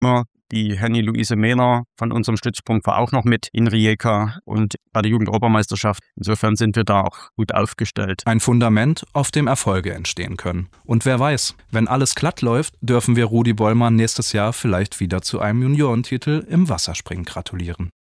Die Henny-Luise Mehner von unserem Stützpunkt war auch noch mit in Rijeka und bei der Jugendeuropameisterschaft. Insofern sind wir da auch gut aufgestellt. Ein Fundament, auf dem Erfolge entstehen können. Und wer weiß, wenn alles glatt läuft, dürfen wir Rudi Bollmann nächstes Jahr vielleicht wieder zu einem Juniorentitel im Wasserspringen gratulieren.